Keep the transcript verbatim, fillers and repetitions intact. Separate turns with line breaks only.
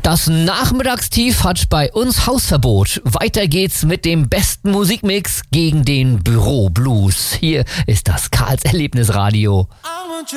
Das Nachmittagstief hat bei uns Hausverbot. Weiter geht's mit dem besten Musikmix gegen den Büroblues. Hier ist das Karls Erlebnisradio.